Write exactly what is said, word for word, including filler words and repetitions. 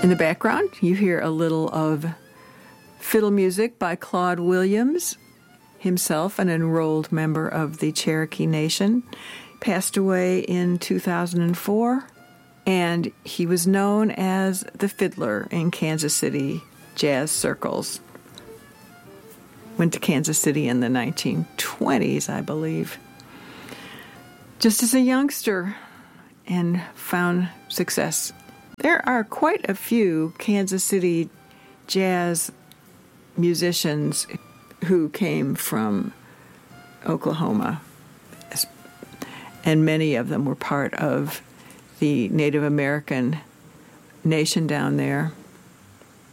In the background, you hear a little of fiddle music by Claude Williams, himself an enrolled member of the Cherokee Nation. Passed away in two thousand four, and he was known as the fiddler in Kansas City jazz circles. Went to Kansas City in the nineteen twenties, I believe, just as a youngster, and found success. There are quite a few Kansas City jazz musicians who came from Oklahoma, and many of them were part of the Native American nation down there.